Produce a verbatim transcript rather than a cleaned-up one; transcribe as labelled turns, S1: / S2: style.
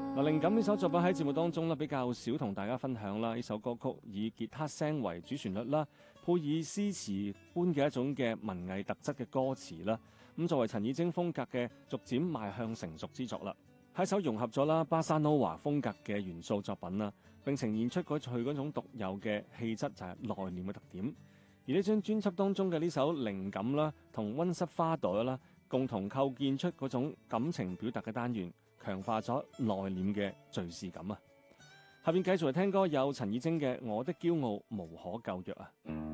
S1: 嗱，靈感呢首作品喺節目當中咧比較少同大家分享啦。呢首歌曲以吉他聲為主旋律啦，配以詩詞般嘅一種嘅文藝特質嘅歌詞啦，咁作為陳綺貞風格嘅逐漸邁向成熟之作啦。係首融合咗啦巴薩諾華風格嘅元素作品啦，並呈現出佢嗰種獨有嘅氣質，就係內斂嘅特點。而呢張專輯當中嘅呢首靈感啦，同溫室花朵啦，共同構建出嗰種感情表達嘅單元，強化咗內斂嘅敘事感啊！下邊繼續嚟聽歌，有陳綺貞嘅《我的驕傲無可救藥》啊！